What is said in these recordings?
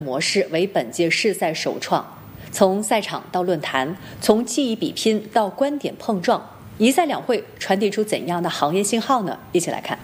模式为本届世赛首创，从赛场到论坛，从技艺比拼到观点碰撞，一赛两会传递出怎样的行业信号呢？一起来看。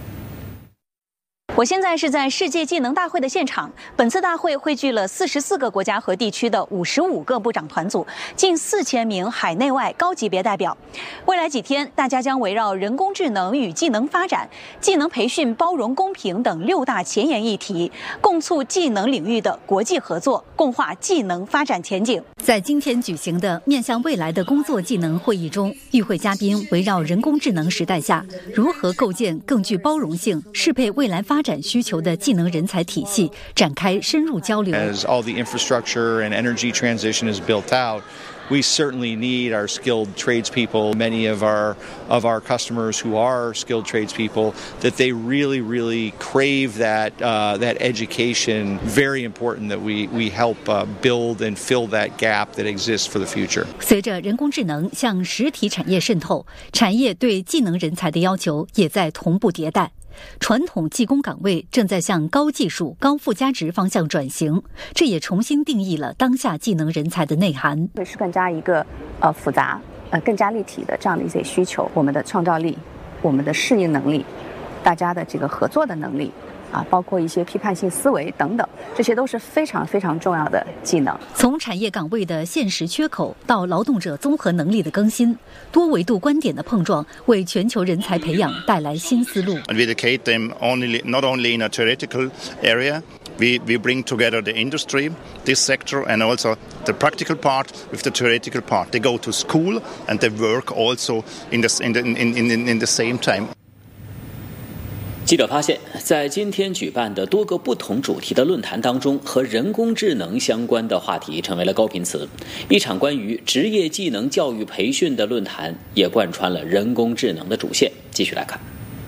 我现在是在世界技能大会的现场，本次大会汇聚了44个国家和地区的55个部长团组，近4000名海内外高级别代表。未来几天，大家将围绕人工智能与技能发展、技能培训包容公平等6大前沿议题，共促技能领域的国际合作，共话技能发展前景。 在今天举行的面向未来的工作技能会议中，与会嘉宾围绕人工智能时代下如何构建更具包容性、适配未来发展需求的技能人才体系，展开深入交流。 As all the infrastructure and energy transition is built out, we certainly need our skilled tradespeople. Many of our customers who are skilled tradespeople, that they really crave that education. Very important that we help build and fill that gap that exists for the future. 随着人工智能向实体产业渗透，产业对技能人才的要求也在同步迭代。传统技工岗位正在向高技术、高附加值方向转型，这也重新定义了当下技能人才的内涵。 会是更加一个复杂、更加立体的这样的一些需求。我们的创造力、我们的适应能力、大家的这个合作的能力。包括一些批判性思维等等，这些都是非常重要的技能。 从产业岗位的现实缺口到劳动者综合能力的更新，多维度观点的碰撞，为全球人才培养带来新思路。 And we educate them not only in a theoretical area. We bring together the industry, this sector, and also the practical part with the theoretical part. They go to school and they work also in the same time. 记者发现，在今天举办的多个不同主题的论坛当中，和人工智能相关的话题成为了高频词。一场关于职业技能教育培训的论坛也贯穿了人工智能的主线。继续来看。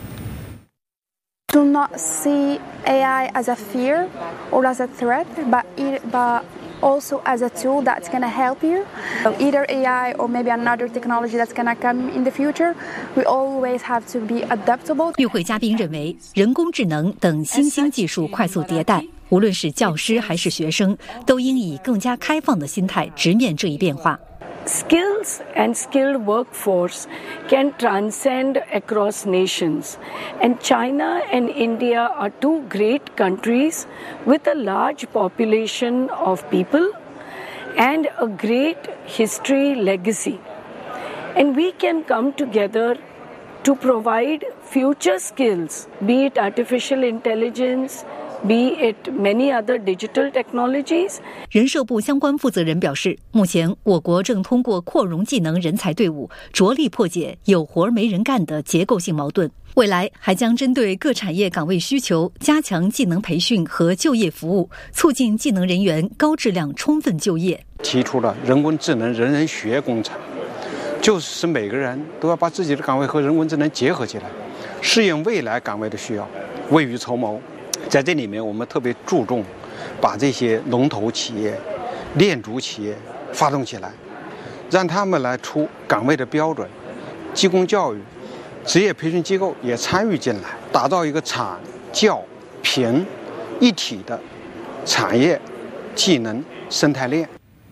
Do not see AI as a fear or as a threat, but also as a tool that's going to help you. Either AI or maybe another technology that's going to come in the future. We always have to be adaptable. 与会嘉宾认为，人工智能等新兴技术快速迭代，无论是教师还是学生，都应以更加开放的心态直面这一变化。 Skills and skilled workforce can transcend across nations. And China and India are two great countries with a large population of people and a great history legacy. And we can come together to provide future skills, be it artificial intelligence, be it many other digital technologies. 人社部相关负责人表示，目前我国正通过扩容技能人才队伍，着力破解有活没人干的结构性矛盾。未来还将针对各产业岗位需求，加强技能培训和就业服务，促进技能人员高质量充分就业。 提出了人工智能人人学工程，就是使每个人都要把自己的岗位和人工智能结合起来，适应未来岗位的需要，未雨绸缪。在这里面，我们特别注重把这些龙头企业、链主企业发动起来，让他们来出岗位的标准，技工教育、职业培训机构也参与进来，打造一个产教评一体的产业技能生态链。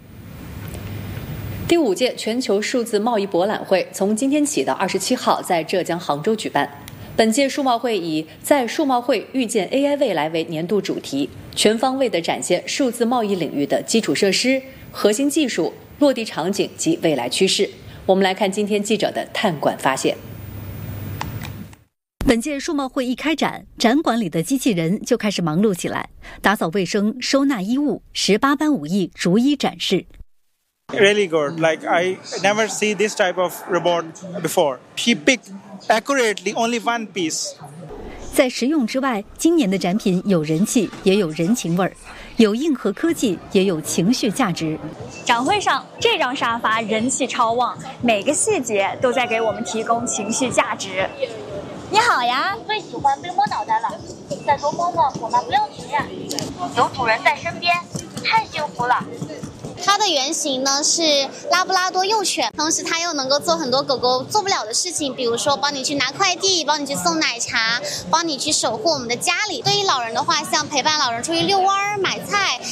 第5届全球数字贸易博览会从今天起到27号在浙江杭州举办。本届数贸会以在数贸会遇见 AI 未来为年度主题，全方位地展现数字贸易领域的基础设施、核心技术、落地场景及未来趋势。我们来看今天记者的探馆发现。 本届数贸会一开展，展馆里的机器人就开始忙碌起来，打扫卫生、收纳衣物，18般武艺逐一展示。 Really good. Like I never see this type of robot before. He picked accurately only one piece. 在实用之外，今年的展品有人气，也有人情味儿，有硬核科技，也有情绪价值。 展会上，这张沙发人气超旺，每个细节都在给我们提供情绪价值。你好呀， 最喜欢被摸脑袋了，再多摸摸我们不要停呀。有主人在身边，太幸福了。 它的原型呢是拉布拉多幼犬，同时它又能够做很多狗狗做不了的事情，比如说帮你去拿快递，帮你去送奶茶，帮你去守护我们的家里。对于老人的话，像陪伴老人出去遛弯、买菜，